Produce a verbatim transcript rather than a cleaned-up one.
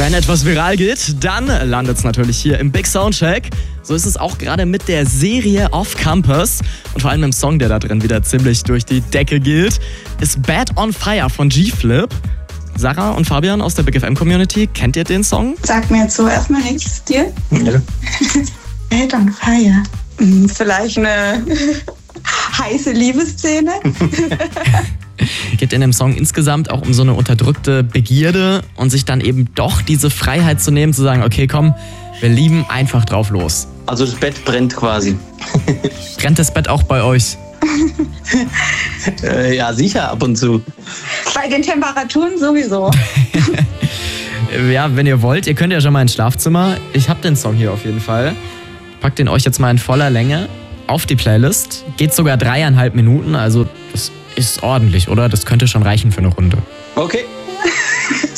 Wenn etwas viral geht, dann landet es natürlich hier im Big Soundcheck. So ist es auch gerade mit der Serie Off Campus und vor allem im Song, der da drin wieder ziemlich durch die Decke geht, ist Bad on Fire von G-Flip. Sarah und Fabian aus der Big F M-Community, kennt ihr den Song? Sagt mir jetzt so erstmal nichts, dir? Ja. Bad on Fire. Hm, vielleicht eine heiße Liebesszene? Geht in dem Song insgesamt auch um so eine unterdrückte Begierde und sich dann eben doch diese Freiheit zu nehmen, zu sagen, okay, komm, wir lieben einfach drauf los. Also das Bett brennt quasi. Brennt das Bett auch bei euch? äh, ja, sicher, ab und zu. Bei den Temperaturen sowieso. Ja, wenn ihr wollt, ihr könnt ja schon mal ins Schlafzimmer. Ich hab den Song hier auf jeden Fall. Packt den euch jetzt mal in voller Länge auf die Playlist. Geht sogar dreieinhalb Minuten, also das ist ordentlich, oder? Das könnte schon reichen für eine Runde. Okay.